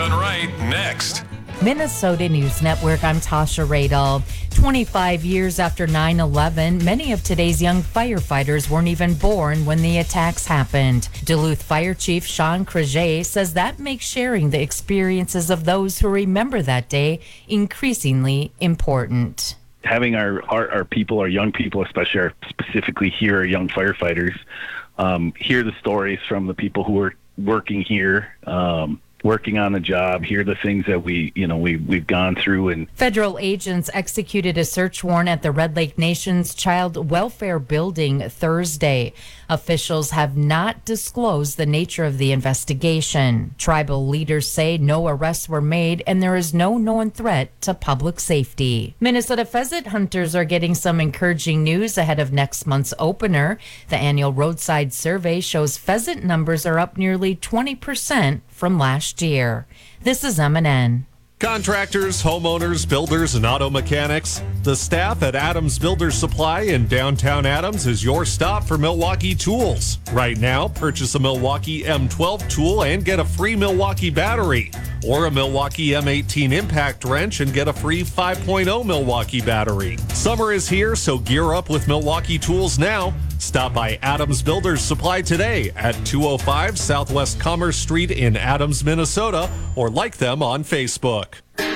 Done Right, next. Minnesota News Network, I'm Tasha Radel. 25 years after 9/11, many of today's young firefighters weren't even born when the attacks happened. Duluth Fire Chief Sean Crozet says that makes sharing the experiences of those who remember that day increasingly important. Having our people, our young people, especially specifically here, our young firefighters, hear the stories from the people who are working here, working on the job, hear the things that we've gone through. And federal agents executed a search warrant at the Red Lake Nation's Child Welfare Building Thursday. Officials have not disclosed the nature of the investigation. Tribal leaders say no arrests were made and there is no known threat to public safety. Minnesota pheasant hunters are getting some encouraging news ahead of next month's opener. The annual roadside survey shows pheasant numbers are up nearly 20% from last year. This is MNN. Contractors, homeowners, builders, and auto mechanics, the staff at Adams Builders Supply in downtown Adams is your stop for Milwaukee tools. Right now, purchase a Milwaukee M12 tool and get a free Milwaukee battery, or a Milwaukee M18 impact wrench and get a free 5.0 Milwaukee battery. Summer is here, so gear up with Milwaukee tools now. Stop by Adams Builders Supply today at 205 Southwest Commerce Street in Adams, Minnesota, or like them on Facebook.